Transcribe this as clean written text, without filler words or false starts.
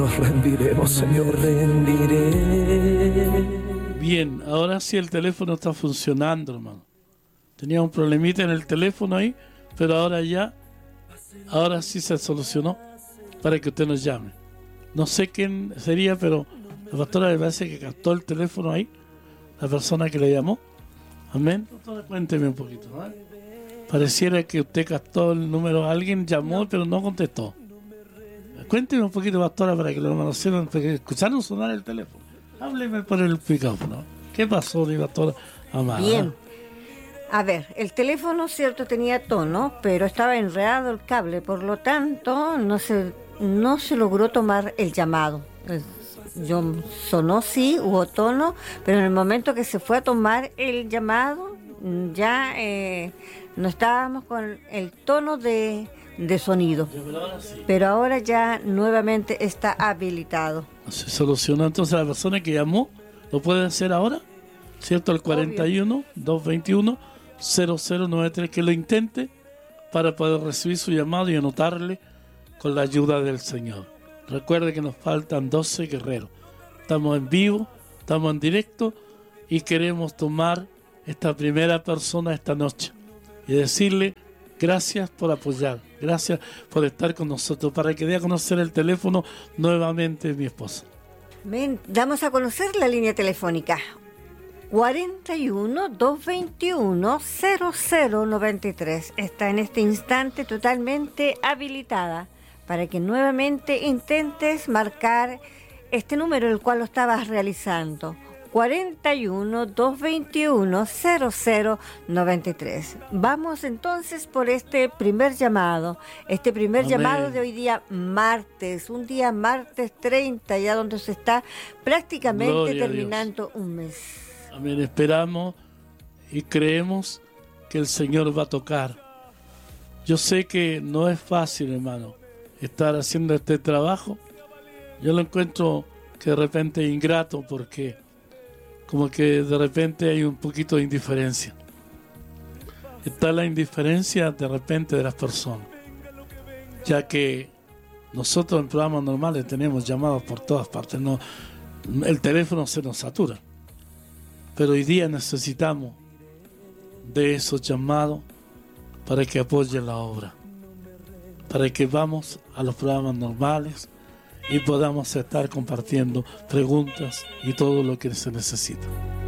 nos rendiremos, Señor. Bien, ahora sí el teléfono está funcionando, hermano. Tenía un problemita en el teléfono ahí, pero ahora sí se solucionó para que usted nos llame. No sé quién sería, pero la pastora me parece que captó el teléfono ahí, la persona que le llamó. Amén. Pastora, cuénteme un poquito, ¿no? Pareciera que usted captó el número, alguien llamó, pero no contestó. Cuénteme un poquito, pastora, para que lo conocieran, porque escucharon sonar el teléfono. Hábleme por el micrófono. ¿Qué pasó, mi pastora amada? Bien. A ver, el teléfono, cierto, tenía tono, pero estaba enredado el cable, por lo tanto, no se logró tomar el llamado. Sonó sí, hubo tono, pero en el momento que se fue a tomar el llamado, ya no estábamos con el tono de sonido. Pero ahora ya nuevamente está habilitado. Se solucionó. Entonces la persona que llamó lo puede hacer ahora, ¿cierto? Al 41-221-0093, que lo intente para poder recibir su llamado y anotarle con la ayuda del Señor. Recuerde que nos faltan 12 guerreros. Estamos en vivo, estamos en directo y queremos tomar esta primera persona esta noche y decirle gracias por apoyar, gracias por estar con nosotros, para que dé a conocer el teléfono nuevamente mi esposa. Bien, damos a conocer la línea telefónica 41-221-0093. Está en este instante totalmente habilitada para que nuevamente intentes marcar este número el cual lo estabas realizando. 41-221-0093. Vamos entonces por este primer llamado. Este primer Amén. Llamado de hoy día martes, un día martes 30, ya donde se está prácticamente Gloria terminando un mes. Amén. Esperamos y creemos que el Señor va a tocar. Yo sé que no es fácil, hermano, estar haciendo este trabajo. Yo lo encuentro que de repente ingrato, porque como que de repente hay un poquito de indiferencia. Está la indiferencia de repente de las personas, ya que nosotros en programas normales tenemos llamados por todas partes, no, el teléfono se nos satura, pero hoy día necesitamos de esos llamados para que apoyen la obra, para que vamos a los programas normales y podamos estar compartiendo preguntas y todo lo que se necesita.